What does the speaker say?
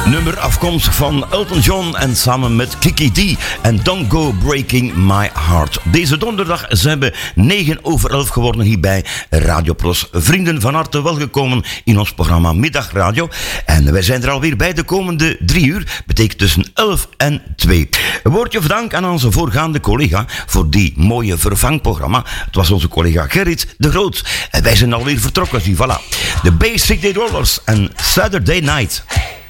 Nummer afkomstig van Elton John en samen met Kiki D en Don't Go Breaking My Heart. Deze donderdag zijn we 9:11 geworden hier bij Radio Pros. Vrienden, van harte welgekomen in ons programma Middagradio. En wij zijn er alweer bij de komende 3 uur. Betekent tussen 11 en 2. Een woordje van dank aan onze voorgaande collega voor die mooie vervangprogramma. Het was onze collega Gerrit de Groot. En wij zijn alweer vertrokken. Voilà. De Bay City Rollers en Saturday Night.